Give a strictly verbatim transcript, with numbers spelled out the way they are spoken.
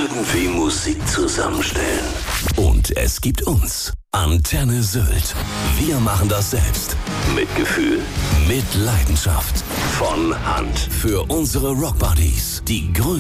irgendwie Musik zusammenstellen. Und es gibt uns. Antenne Sylt. Wir machen das selbst. Mit Gefühl, Mit Leidenschaft. von Hand. Für unsere Rockbuddies. Die größten